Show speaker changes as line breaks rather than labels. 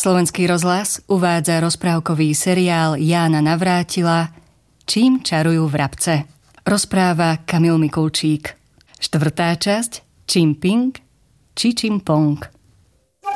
Slovenský rozhlas uvádza rozprávkový seriál Jána Navrátila Čím čarujú vrabce. Rozpráva Kamil Mikulčík. 4. časť Čimping či Čimpong.